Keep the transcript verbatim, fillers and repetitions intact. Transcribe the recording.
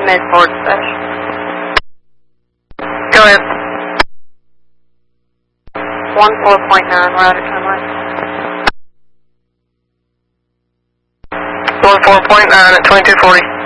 mid forward dispatch. Go ahead. one four point nine, we're out of turn left. one four point nine at twenty-two forty.